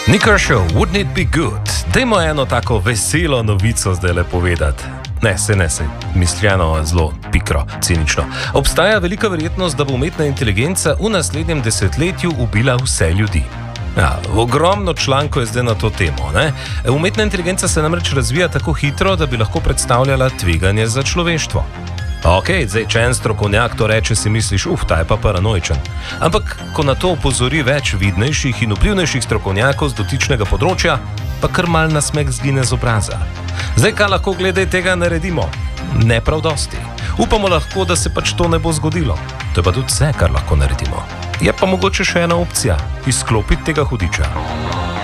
Nika Show, wouldn't it be good? Dajmo eno tako veselo novico zdaj le povedati. Ne, mišljeno zelo pikro, cinično. Obstaja velika verjetnost, da bo umetna inteligenca v naslednjem desetletju ubila vse ljudi. Ja, ogromno člankov je zdaj na to temo. Ne? Umetna inteligenca se namreč razvija tako hitro, da bi lahko predstavljala tveganje za človeštvo. Ok, zdaj, če en strokovnjak to reče, si misliš, ta je pa paranoičen. Ampak, ko na to opozori več vidnejših in vplivnejših strokovnjakov z dotičnega področja, pa kar mal nasmeh zgine z obraza. Zdaj, kaj lahko glede tega naredimo? Ne prav dosti. Upamo lahko, da se pač to ne bo zgodilo. To je pa tudi vse, kar lahko naredimo. Je pa mogoče še ena opcija, izklopiti tega hudiča.